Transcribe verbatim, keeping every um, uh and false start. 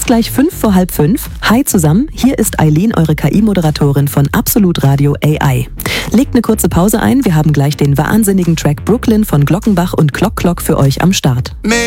ist gleich fünf vor halb fünf. Hi zusammen, hier ist Eileen, eure K I-Moderatorin von Absolut Radio A I. Legt eine kurze Pause ein, wir haben gleich den wahnsinnigen Track Brooklyn von Glockenbach und Clock Clock für euch am Start.